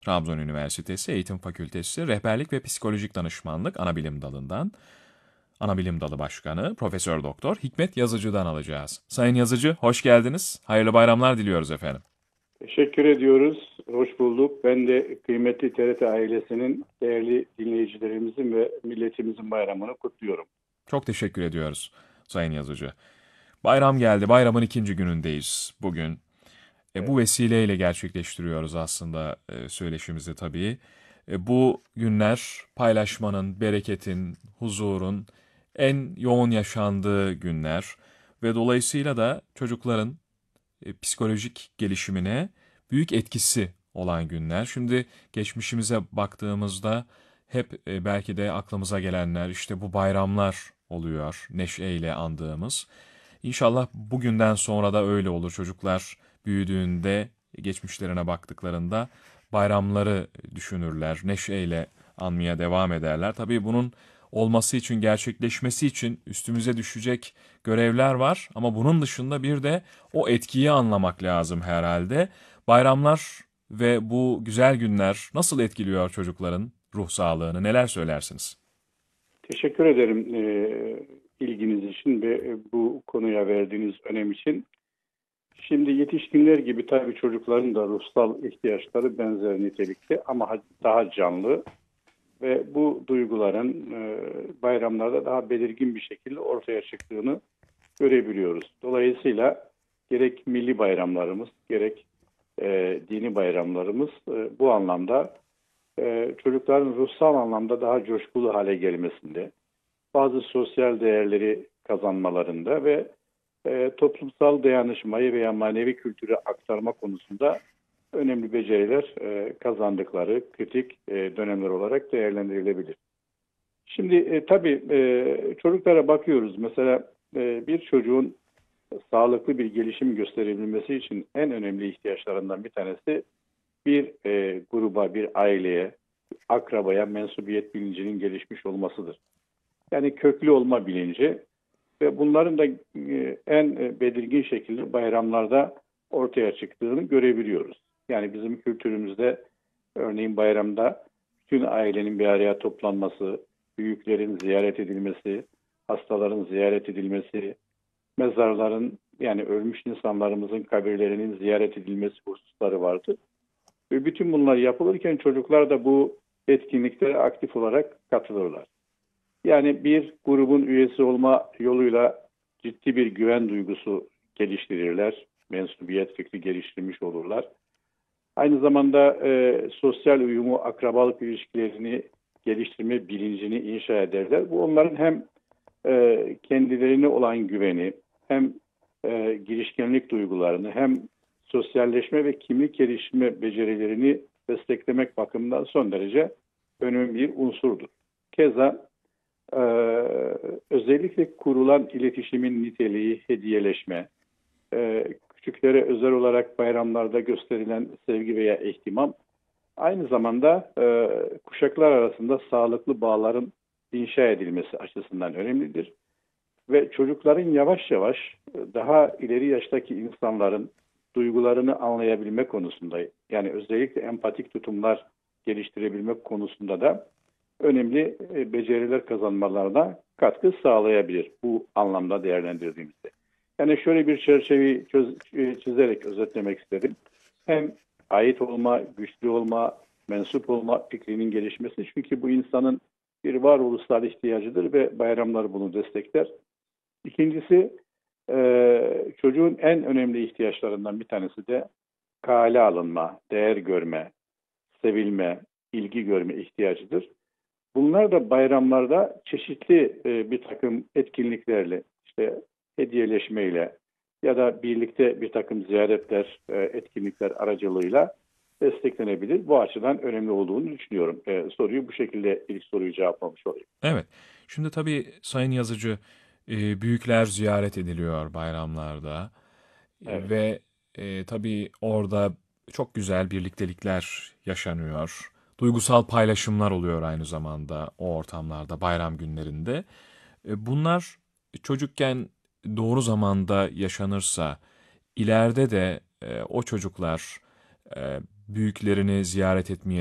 Trabzon Üniversitesi Eğitim Fakültesi Rehberlik ve Psikolojik Danışmanlık Anabilim Dalı'ndan Anabilim Dalı Başkanı Profesör Doktor Hikmet Yazıcı'dan alacağız. Sayın Yazıcı, hoş geldiniz. Hayırlı bayramlar diliyoruz efendim. Teşekkür ediyoruz. Hoş bulduk. Ben de kıymetli TRT ailesinin değerli dinleyicilerimizin ve milletimizin bayramını kutluyorum. Çok teşekkür ediyoruz Sayın Yazıcı. Bayram geldi, bayramın ikinci günündeyiz bugün. Bu Evet. vesileyle gerçekleştiriyoruz aslında söyleşimizi tabii. Bu günler paylaşmanın, bereketin, huzurun en yoğun yaşandığı günler ve dolayısıyla da çocukların psikolojik gelişimine büyük etkisi olan günler. Şimdi geçmişimize baktığımızda hep belki de aklımıza gelenler işte bu bayramlar oluyor, neşeyle andığımız. İnşallah bugünden sonra da öyle olur. Çocuklar büyüdüğünde, geçmişlerine baktıklarında bayramları düşünürler, neşeyle anmaya devam ederler. Tabii bunun olması için, gerçekleşmesi için üstümüze düşecek görevler var ama bunun dışında bir de o etkiyi anlamak lazım herhalde. Bayramlar ve bu güzel günler nasıl etkiliyor çocukların ruh sağlığını? Neler söylersiniz? Teşekkür ederim ilginiz için ve bu konuya verdiğiniz önem için. Şimdi yetişkinler gibi tabii çocukların da ruhsal ihtiyaçları benzer nitelikte ama daha canlı ve bu duyguların bayramlarda daha belirgin bir şekilde ortaya çıktığını görebiliyoruz. Dolayısıyla gerek milli bayramlarımız, gerek dini bayramlarımız bu anlamda çocukların ruhsal anlamda daha coşkulu hale gelmesinde, bazı sosyal değerleri kazanmalarında ve toplumsal dayanışmayı veya manevi kültürü aktarma konusunda önemli beceriler kazandıkları kritik dönemler olarak değerlendirilebilir. Şimdi tabii çocuklara bakıyoruz. Mesela bir çocuğun sağlıklı bir gelişim gösterebilmesi için en önemli ihtiyaçlarından bir tanesi bir gruba, bir aileye, akrabaya mensubiyet bilincinin gelişmiş olmasıdır. Yani köklü olma bilinci ve bunların da en belirgin şekilde bayramlarda ortaya çıktığını görebiliyoruz. Yani bizim kültürümüzde örneğin bayramda bütün ailenin bir araya toplanması, büyüklerin ziyaret edilmesi, hastaların ziyaret edilmesi, mezarların yani ölmüş insanlarımızın kabirlerinin ziyaret edilmesi hususları vardı. Ve bütün bunlar yapılırken çocuklar da bu etkinliklere aktif olarak katılırlar. Yani bir grubun üyesi olma yoluyla ciddi bir güven duygusu geliştirirler. Mensubiyet fikri geliştirmiş olurlar. Aynı zamanda sosyal uyumu, akrabalık ilişkilerini geliştirme bilincini inşa ederler. Bu onların hem kendilerine olan güveni, hem girişkenlik duygularını, hem sosyalleşme ve kimlik geliştirme becerilerini desteklemek bakımından son derece önemli bir unsurdur. Keza özellikle kurulan iletişimin niteliği, hediyeleşme, küçüklere özel olarak bayramlarda gösterilen sevgi veya ihtimam, aynı zamanda kuşaklar arasında sağlıklı bağların inşa edilmesi açısından önemlidir. Ve çocukların yavaş yavaş daha ileri yaştaki insanların duygularını anlayabilme konusunda, yani özellikle empatik tutumlar geliştirebilmek konusunda da önemli beceriler kazanmalarına katkı sağlayabilir bu anlamda değerlendirdiğimizde. Yani şöyle bir çerçeveyi çizerek özetlemek istedim. Hem ait olma, güçlü olma, mensup olma fikrinin gelişmesi. Çünkü bu insanın bir varoluşsal ihtiyacıdır ve bayramlar bunu destekler. İkincisi çocuğun en önemli ihtiyaçlarından bir tanesi de kale alınma, değer görme, sevilme, ilgi görme ihtiyacıdır. Bunlar da bayramlarda çeşitli bir takım etkinliklerle, işte hediyeleşmeyle ya da birlikte bir takım ziyaretler, etkinlikler aracılığıyla desteklenebilir. Bu açıdan önemli olduğunu düşünüyorum. Soruyu bu şekilde ilk soruyu cevaplamış olayım. Evet. Şimdi tabii Sayın Yazıcı, büyükler ziyaret ediliyor bayramlarda. Evet. Ve tabii orada çok güzel birliktelikler yaşanıyor. Duygusal paylaşımlar oluyor aynı zamanda o ortamlarda, bayram günlerinde. Bunlar çocukken doğru zamanda yaşanırsa, ileride de o çocuklar e, büyüklerini ziyaret etmeye